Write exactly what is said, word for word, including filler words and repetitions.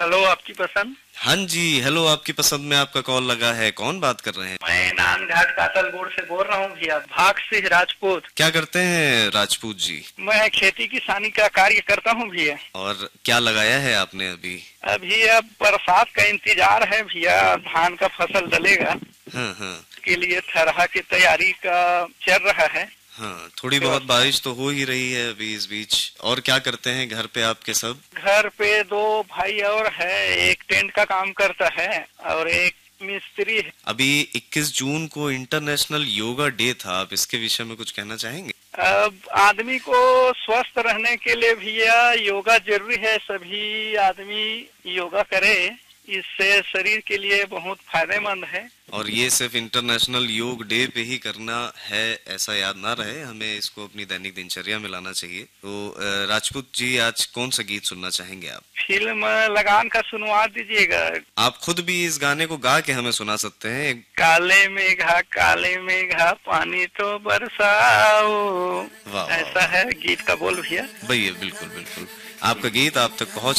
Hello, आपकी पसंद। हाँ जी, हेलो, आपकी पसंद में आपका कॉल लगा है। कौन बात कर रहे हैं? मैं नानघाट कातलगुड़ से बोल रहा हूँ भैया, भाग सिंह राजपूत। क्या करते हैं राजपूत जी? मैं खेती किसानी का कार्य करता हूँ भैया। और क्या लगाया है आपने अभी? अभी अब बरसात का इंतजार है भैया, धान का फसल डलेगा। हाँ हाँ। के लिए थरहा की तैयारी का चल रहा है। हाँ, थोड़ी बहुत बारिश तो हो ही रही है अभी इस बीच। और क्या करते हैं घर पे आपके सब? घर पे दो भाई और है, एक टेंट का काम करता है और एक मिस्त्री है। अभी इक्कीस जून को इंटरनेशनल योगा डे था, आप इसके विषय में कुछ कहना चाहेंगे? अब आदमी को स्वस्थ रहने के लिए भैया योगा जरूरी है, सभी आदमी योगा करे, इससे शरीर के लिए बहुत फायदेमंद है। और ये सिर्फ इंटरनेशनल योग डे पे ही करना है ऐसा याद ना रहे, हमें इसको अपनी दैनिक दिनचर्या में लाना चाहिए। तो राजपूत जी, आज कौन सा गीत सुनना चाहेंगे आप? फिल्म लगान का सुनवा दीजिएगा। आप खुद भी इस गाने को गा के हमें सुना सकते हैं। काले मेघा काले मेघा पानी तो बरसाओ, ऐसा है गीत का बोल भैया। भैया बिल्कुल बिल्कुल, आपका गीत आप तक पहुंच